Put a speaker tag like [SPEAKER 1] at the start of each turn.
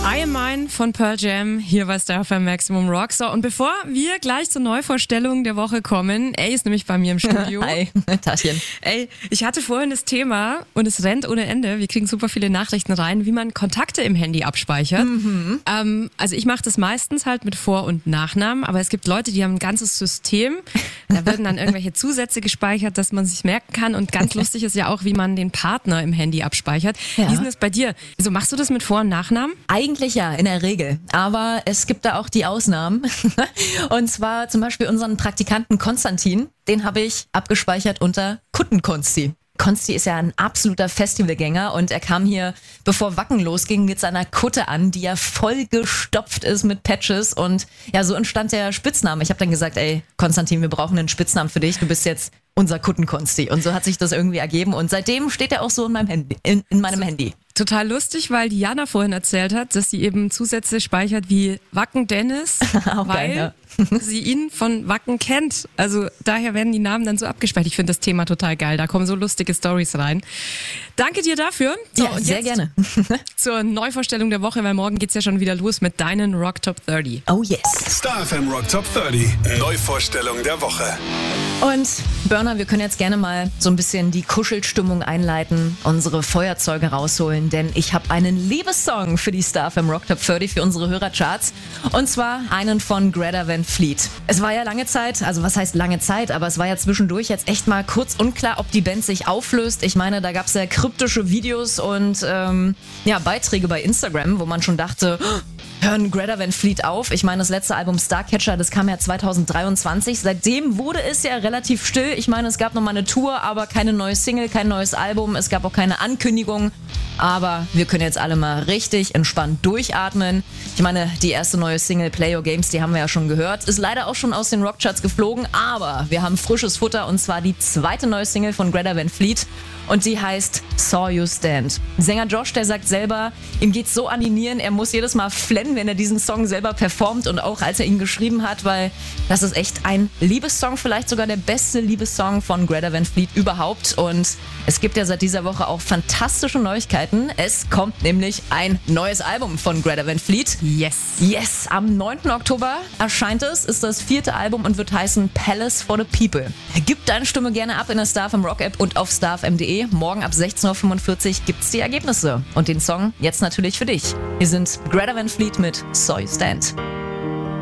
[SPEAKER 1] I Am Mine von Pearl Jam, hier bei Star FM Maximum Rock. So, und bevor wir gleich zur Neuvorstellung der Woche kommen, ist nämlich bei mir im Studio.
[SPEAKER 2] Hi, Taschen.
[SPEAKER 1] Ich hatte vorhin das Thema und es rennt ohne Ende. Wir kriegen super viele Nachrichten rein, wie man Kontakte im Handy abspeichert. Also ich mache das meistens halt mit Vor- und Nachnamen, aber es gibt Leute, die haben ein ganzes System. Da werden dann irgendwelche Zusätze gespeichert, dass man sich merken kann. Und ganz lustig ist ja auch, wie man den Partner im Handy abspeichert.
[SPEAKER 2] Ja.
[SPEAKER 1] Wie ist denn das bei dir? Also machst du das mit Vor- und Nachnamen?
[SPEAKER 2] Eigentlich ja, in der Regel. Aber es gibt da auch die Ausnahmen. Und zwar zum Beispiel unseren Praktikanten Konstantin. Den habe ich abgespeichert unter Kuttenkonsti. Konsti ist ja ein absoluter Festivalgänger und er kam hier, bevor Wacken losging, mit seiner Kutte an, die ja voll gestopft ist mit Patches und ja, so entstand der Spitzname. Ich habe dann gesagt, Konstantin, wir brauchen einen Spitznamen für dich, du bist jetzt unser Kuttenkonsti. Und so hat sich das irgendwie ergeben und seitdem steht er auch so in meinem Handy, in meinem Handy.
[SPEAKER 1] Total lustig, weil Diana vorhin erzählt hat, dass sie eben Zusätze speichert wie Wacken Dennis,
[SPEAKER 2] Auch
[SPEAKER 1] weil
[SPEAKER 2] geil, ja.
[SPEAKER 1] sie ihn von Wacken kennt. Also daher werden die Namen dann so abgespeichert. Ich finde das Thema total geil. Da kommen so lustige Storys rein. Danke dir dafür. So,
[SPEAKER 2] Ja,
[SPEAKER 1] und
[SPEAKER 2] sehr
[SPEAKER 1] jetzt
[SPEAKER 2] gerne.
[SPEAKER 1] zur Neuvorstellung der Woche, weil morgen geht's ja schon wieder los mit deinen Rock Top 30.
[SPEAKER 2] Oh yes.
[SPEAKER 3] Star FM Rock Top 30. Neuvorstellung der Woche.
[SPEAKER 2] Und Burner, wir können jetzt gerne mal so ein bisschen die Kuschelstimmung einleiten, unsere Feuerzeuge rausholen, denn ich habe einen Liebessong für die Star FM Rock Top 30 für unsere Hörercharts und zwar einen von Greta Van Fleet. Es war ja lange Zeit, also was heißt lange Zeit, aber es war ja zwischendurch jetzt echt mal kurz unklar, ob die Band sich auflöst. Ich meine, da gab es ja kryptische Videos und Beiträge bei Instagram, wo man schon dachte, hören Greta Van Fleet auf. Ich meine, das letzte Album Starcatcher, das kam ja 2023. Seitdem wurde es ja relativ still. Ich meine, es gab nochmal eine Tour, aber keine neue Single, kein neues Album. Es gab auch keine Ankündigung. Aber wir können jetzt alle mal richtig entspannt durchatmen. Ich meine, die erste neue Single Play Your Games, die haben wir ja schon gehört. Ist leider auch schon aus den Rockcharts geflogen, aber wir haben frisches Futter und zwar die zweite neue Single von Greta Van Fleet. Und die heißt Saw You Stand. Sänger Josh, der sagt selber, ihm geht's so an die Nieren, er muss jedes Mal flennen, wenn er diesen Song selber performt und auch als er ihn geschrieben hat, weil das ist echt ein Liebessong, vielleicht sogar der beste Liebessong von Greta Van Fleet überhaupt. Und es gibt ja seit dieser Woche auch fantastische Neuigkeiten. Es kommt nämlich ein neues Album von Greta Van Fleet. Yes, am 9. Oktober erscheint es, ist das 4. Album und wird heißen Palace for the People. Gib deine Stimme gerne ab in der Star FM Rock App und auf starfm.de. Morgen ab 16.45 Uhr gibt's die Ergebnisse. Und den Song jetzt natürlich für dich. Hier sind Greta Van Fleet mit Saw You Stand.